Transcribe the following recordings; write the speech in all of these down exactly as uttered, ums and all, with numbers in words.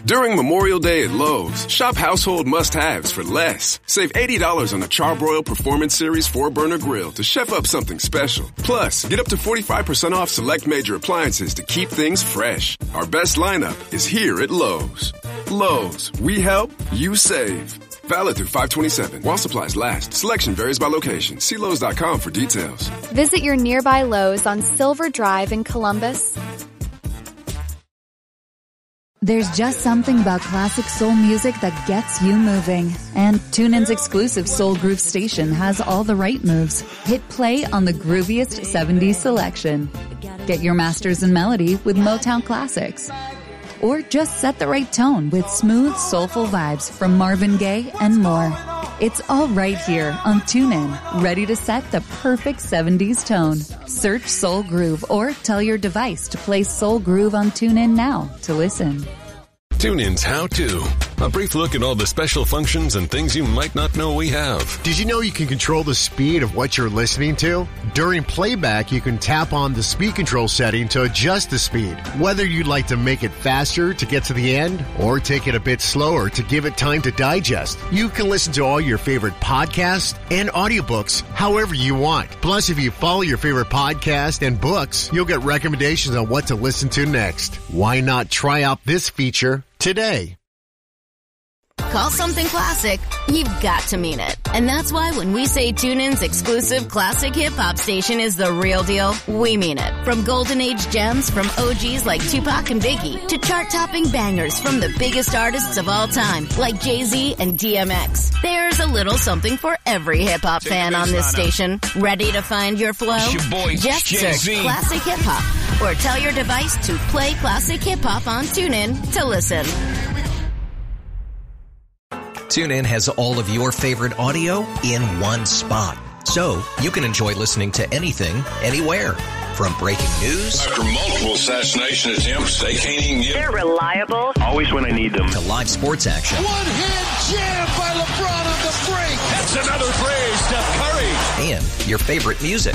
During Memorial Day at Lowe's, shop household must-haves for less. Save eighty dollars on the Charbroil Performance Series four burner grill to chef up something special. Plus, get up to forty-five percent off select major appliances to keep things fresh. Our best lineup is here at Lowe's. Lowe's, we help, you save. Valid through five twenty-seven. While supplies last. Selection varies by location. See Lowe's dot com for details. Visit your nearby Lowe's on Silver Drive in Columbus. There's just something about classic soul music that gets you moving. And TuneIn's exclusive Soul Groove station has all the right moves. Hit play on the grooviest seventies selection. Get your masters in melody with Motown classics. Or just set the right tone with smooth, soulful vibes from Marvin Gaye and more. It's all right here on TuneIn, ready to set the perfect seventies tone. Search Soul Groove or tell your device to play Soul Groove on TuneIn now to listen. TuneIn's How To. A brief look at all the special functions and things you might not know we have. Did you know you can control the speed of what you're listening to? During playback, you can tap on the speed control setting to adjust the speed. Whether you'd like to make it faster to get to the end or take it a bit slower to give it time to digest, you can listen to all your favorite podcasts and audiobooks however you want. Plus, if you follow your favorite podcast and books, you'll get recommendations on what to listen to next. Why not try out this feature today? Call something classic, you've got to mean it. And that's why when we say TuneIn's exclusive classic hip-hop station is the real deal, we mean it. From golden age gems from O Gs like Tupac and Biggie to chart-topping bangers from the biggest artists of all time like Jay-Z and D M X. There's a little something for every hip-hop fan on this station. Ready to find your flow? Your boy, Just Jay-Z. search Classic Hip-Hop or tell your device to play Classic Hip-Hop on TuneIn to listen. TuneIn has all of your favorite audio in one spot. So you can enjoy listening to anything, anywhere. From breaking news. After multiple assassination attempts, they can't even get... They're reliable. Always when I need them. To live sports action. One-hand jam by LeBron on the break. That's another three, Steph Curry. And your favorite music.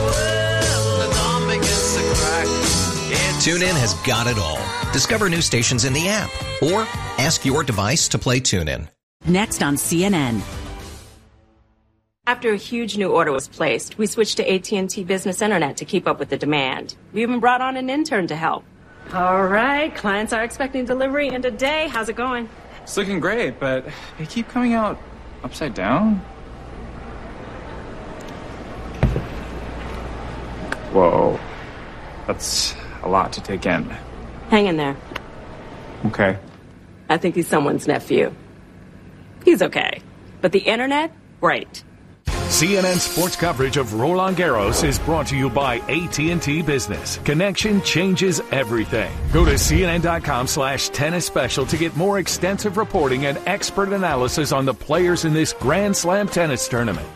TuneIn has got it all. Discover new stations in the app. Or ask your device to play TuneIn. Next on C N N. After a huge new order was placed, we switched to A T and T Business Internet to keep up with the demand. We even brought on an intern to help. All right, clients are expecting delivery in a day. How's it going? It's looking great, but they keep coming out upside down. Whoa. That's a lot to take in. Hang in there. Okay. I think he's someone's nephew. He's okay. But the internet, great. C N N Sports coverage of Roland Garros is brought to you by A T and T Business. Connection changes everything. Go to cnn.com slash tennis special to get more extensive reporting and expert analysis on the players in this Grand Slam tennis tournament.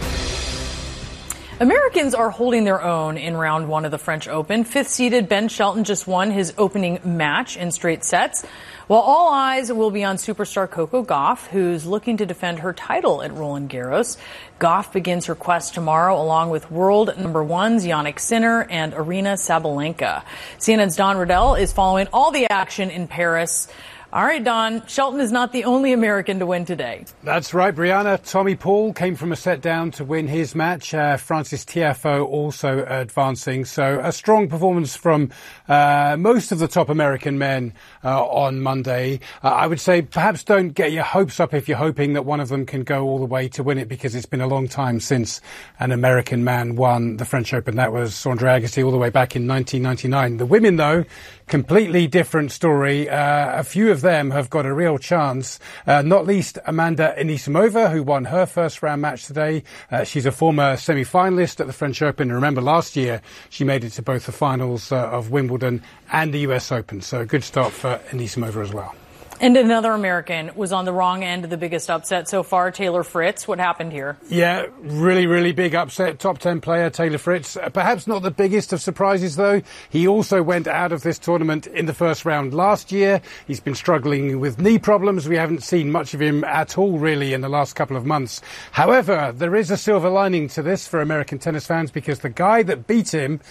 Americans are holding their own in round one of the French Open. Fifth-seeded Ben Shelton just won his opening match in straight sets, while all eyes will be on superstar Coco Gauff, who's looking to defend her title at Roland Garros. Gauff begins her quest tomorrow along with world number ones Jannik Sinner and Aryna Sabalenka. C N N's Don Riddell is following all the action in Paris. All right, Don, Shelton is not the only American to win today. That's right, Brianna. Tommy Paul came from a set down to win his match. Uh, Francis Tiafoe also advancing. So a strong performance from uh, most of the top American men uh, on Monday. Uh, I would say perhaps don't get your hopes up if you're hoping that one of them can go all the way to win it, because it's been a long time since an American man won the French Open. That was Sondra Agassi all the way back in nineteen ninety-nine. The women, though, completely different story. Uh, a few of them have got a real chance, uh, not least Amanda Anisimova, who won her first round match today. Uh, she's a former semi-finalist at the French Open. Remember, last year she made it to both the finals uh, of Wimbledon and the U S Open. So a good start for Anisimova as well. And another American was on the wrong end of the biggest upset so far, Taylor Fritz. What happened here? Yeah, really, really big upset. Top ten player, Taylor Fritz. Uh, perhaps not the biggest of surprises, though. He also went out of this tournament in the first round last year. He's been struggling with knee problems. We haven't seen much of him at all, really, in the last couple of months. However, there is a silver lining to this for American tennis fans, because the guy that beat him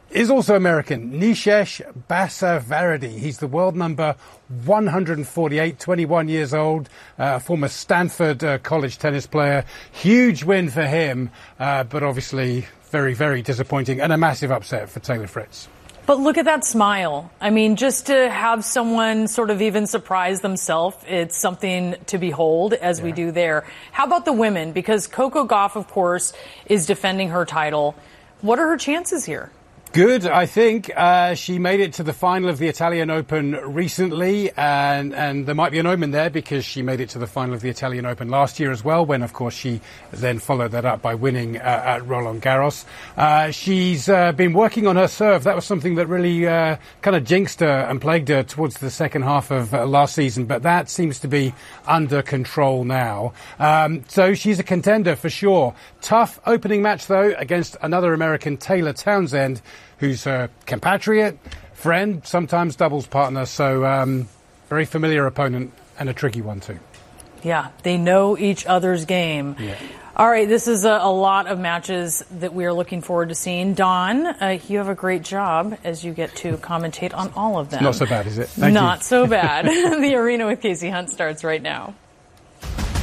is also American, Nishesh Basavaredi. He's the world number one hundred forty-eight, twenty-one years old, uh, former Stanford uh, college tennis player. Huge win for him, uh, but obviously very, very disappointing and a massive upset for Taylor Fritz. But look at that smile. I mean, just to have someone sort of even surprise themselves, it's something to behold as yeah. we do there. How about the women? Because Coco Gauff, of course, is defending her title. What are her chances here? Good, I think. Uh, she made it to the final of the Italian Open recently, and, and there might be an omen there because she made it to the final of the Italian Open last year as well, when, of course, she then followed that up by winning uh, at Roland Garros. Uh, she's uh, been working on her serve. That was something that really uh, kind of jinxed her and plagued her towards the second half of uh, last season, but that seems to be under control now. Um, so she's a contender for sure. Tough opening match, though, against another American, Taylor Townsend, who's her compatriot, friend, sometimes doubles partner. So um, very familiar opponent and a tricky one too. Yeah, they know each other's game. Yeah. All right, this is a, a lot of matches that we are looking forward to seeing. Don, uh, you have a great job as you get to commentate on all of them. Not so bad, is it? Thank Not you. so bad. The Arena with Casey Hunt starts right now.